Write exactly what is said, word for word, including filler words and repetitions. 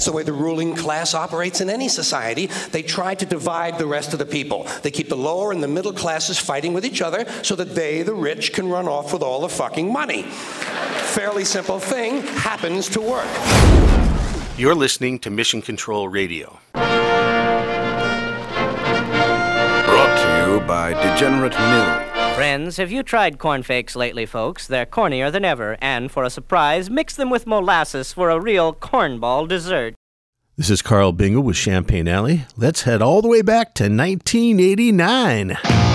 That's the way the ruling class operates in any society. They try to divide the rest of the people. They keep the lower and the middle classes fighting with each other so that they, the rich, can run off with all the fucking money. Fairly simple thing, happens to work. You're listening to Mission Control Radio. Brought to you by Degenerate Mill. Friends, have you tried cornflakes lately, folks? They're cornier than ever, and for a surprise, mix them with molasses for a real cornball dessert. This is Carl Bingle with Champagne Alley. Let's head all the way back to nineteen eighty-nine.